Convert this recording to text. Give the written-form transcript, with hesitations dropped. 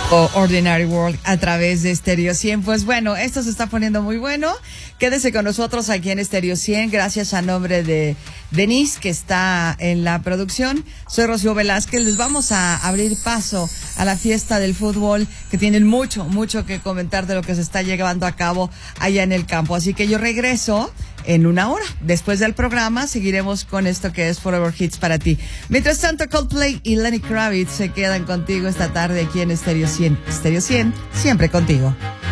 o Ordinary World a través de Stereo 100. Pues bueno, esto se está poniendo muy bueno. Quédese con nosotros aquí en Stereo 100. Gracias a nombre de Denise, que está en la producción. Soy Rocío Velázquez. Les vamos a abrir paso a la fiesta del fútbol, que tienen mucho que comentar de lo que se está llevando a cabo allá en el campo. Así que yo regreso en una hora. Después del programa seguiremos con esto que es Forever Hits para ti. Mientras tanto, Coldplay y Lenny Kravitz se quedan contigo esta tarde aquí en Stereo 100. Stereo 100, siempre contigo.